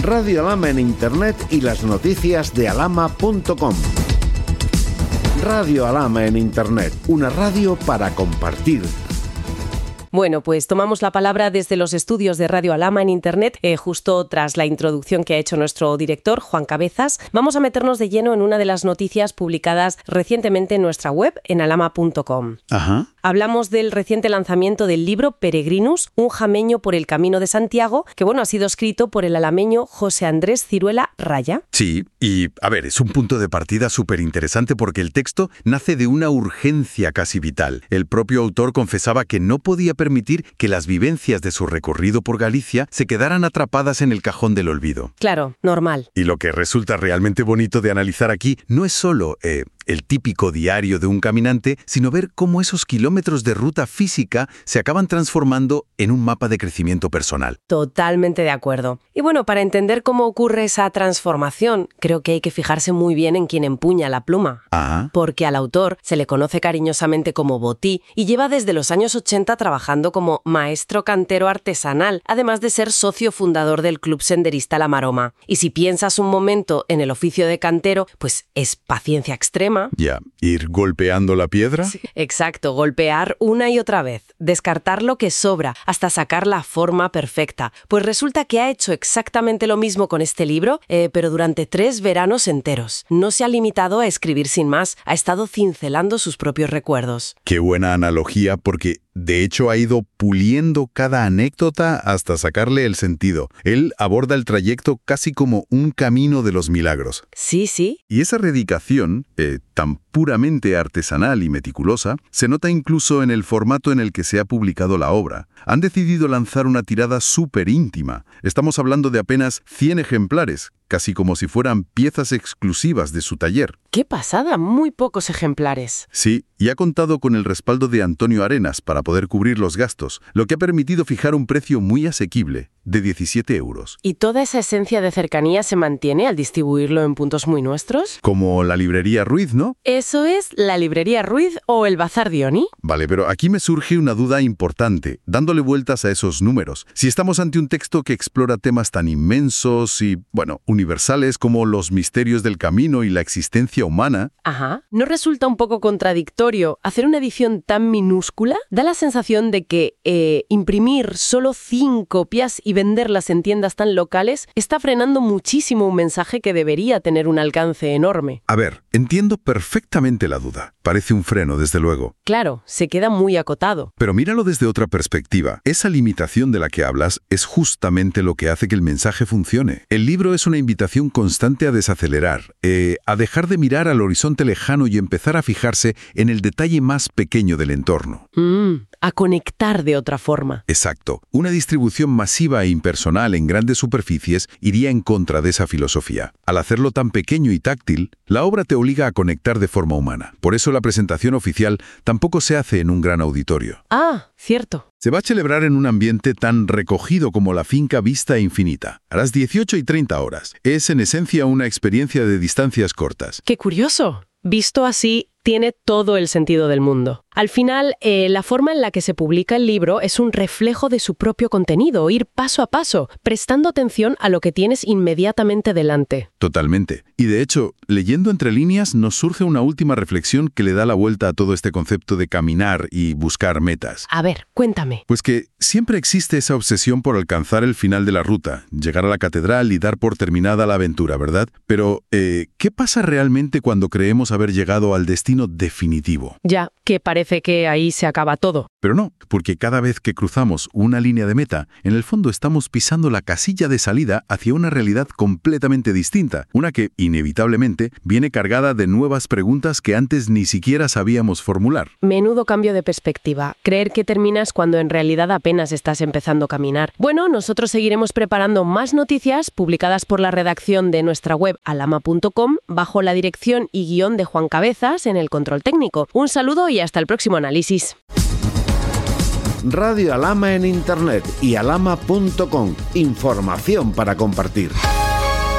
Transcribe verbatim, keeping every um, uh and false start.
Radio Alhama en Internet y las noticias de alhama punto com. Radio Alhama en Internet, una radio para compartir. Bueno, pues tomamos la palabra desde los estudios de Radio Alhama en Internet, eh, justo tras la introducción que ha hecho nuestro director, Juan Cabezas. Vamos a meternos de lleno en una de las noticias publicadas recientemente en nuestra web, en alhama punto com. Ajá. Hablamos del reciente lanzamiento del libro Peregrinus, un jameño por el Camino de Santiago, que bueno, ha sido escrito por el alameño José Andrés Ciruela Raya. Sí, y a ver, es un punto de partida súper interesante porque el texto nace de una urgencia casi vital. El propio autor confesaba que no podía permitir que las vivencias de su recorrido por Galicia se quedaran atrapadas en el cajón del olvido. Claro, normal. Y lo que resulta realmente bonito de analizar aquí no es solo eh, el típico diario de un caminante, sino ver cómo esos kilómetros de ruta física se acaban transformando en un mapa de crecimiento personal. Totalmente de acuerdo. Y bueno, para entender cómo ocurre esa transformación, creo que hay que fijarse muy bien en quién empuña la pluma. Ajá. Porque al autor se le conoce cariñosamente como Botí y lleva desde los años ochenta trabajando como maestro cantero artesanal, además de ser socio fundador del Club Senderista La Maroma. Y si piensas un momento en el oficio de cantero, pues es paciencia extrema. Ya, ir golpeando la piedra. Sí, exacto, golpear una y otra vez, descartar lo que sobra hasta sacar la forma perfecta. Pues resulta que ha hecho exactamente lo mismo con este libro, eh, pero durante tres veranos enteros. No se ha limitado a escribir sin más, ha estado cincelando sus propios recuerdos. Qué buena analogía, porque de hecho ha ido puliendo cada anécdota hasta sacarle el sentido. Él aborda el trayecto casi como un camino de los milagros. Sí, sí. Y esa dedicación, eh, tan puramente artesanal y meticulosa, se nota incluso en el formato en el que se ha publicado la obra. Han decidido lanzar una tirada súper íntima. Estamos hablando de apenas cien ejemplares, casi como si fueran piezas exclusivas de su taller. ¡Qué pasada! Muy pocos ejemplares. Sí, y ha contado con el respaldo de Antonio Arenas para poder cubrir los gastos, lo que ha permitido fijar un precio muy asequible, de diecisiete euros. ¿Y toda esa esencia de cercanía se mantiene al distribuirlo en puntos muy nuestros? Como la librería Ruiz, ¿no? ¿Eso es la librería Ruiz o el Bazar Dioni? Vale, pero aquí me surge una duda importante, dándole vueltas a esos números. Si estamos ante un texto que explora temas tan inmensos y, bueno, universales como los misterios del camino y la existencia humana... Ajá. ¿No resulta un poco contradictorio hacer una edición tan minúscula? Da la sensación de que eh, imprimir solo cinco copias y venderlas en tiendas tan locales está frenando muchísimo un mensaje que debería tener un alcance enorme. A ver, entiendo perfectamente la duda. Parece un freno, desde luego. Claro, se queda muy acotado. Pero míralo desde otra perspectiva. Esa limitación de la que hablas es justamente lo que hace que el mensaje funcione. El libro es una invitación constante a desacelerar, eh, a dejar de mirar al horizonte lejano y empezar a fijarse en el detalle más pequeño del entorno. Mm, a conectar de otra forma. Exacto. Una distribución masiva e impersonal en grandes superficies iría en contra de esa filosofía. Al hacerlo tan pequeño y táctil, la obra te obliga a conectar de forma humana. Por eso la presentación oficial tampoco se hace en un gran auditorio. Ah, cierto. Se va a celebrar en un ambiente tan recogido como la finca Vista Infinita, a las dieciocho y treinta horas. Es en esencia una experiencia de distancias cortas. ¡Qué curioso! Visto así, tiene todo el sentido del mundo. Al final, eh, la forma en la que se publica el libro es un reflejo de su propio contenido, ir paso a paso, prestando atención a lo que tienes inmediatamente delante. Totalmente. Y de hecho, leyendo entre líneas, nos surge una última reflexión que le da la vuelta a todo este concepto de caminar y buscar metas. A ver, cuéntame. Pues que siempre existe esa obsesión por alcanzar el final de la ruta, llegar a la catedral y dar por terminada la aventura, ¿verdad? Pero, eh, ¿qué pasa realmente cuando creemos haber llegado al destino definitivo? Ya, que parece que ahí se acaba todo. Pero no, porque cada vez que cruzamos una línea de meta, en el fondo estamos pisando la casilla de salida hacia una realidad completamente distinta, una que, inevitablemente, viene cargada de nuevas preguntas que antes ni siquiera sabíamos formular. Menudo cambio de perspectiva. Creer que terminas cuando en realidad apenas estás empezando a caminar. Bueno, nosotros seguiremos preparando más noticias publicadas por la redacción de nuestra web alhama punto com bajo la dirección y guión de Juan Cabezas en el control técnico. Un saludo y hasta el próximo análisis. Radio Alhama en Internet y alhama punto com. Información para compartir.